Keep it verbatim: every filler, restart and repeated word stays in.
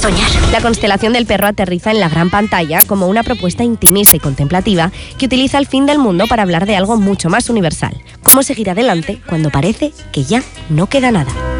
soñar. La constelación del perro aterriza en la gran pantalla como una propuesta intimista y contemplativa que utiliza el fin del mundo para hablar de algo mucho más universal. Cómo seguir adelante cuando parece que ya no queda nada.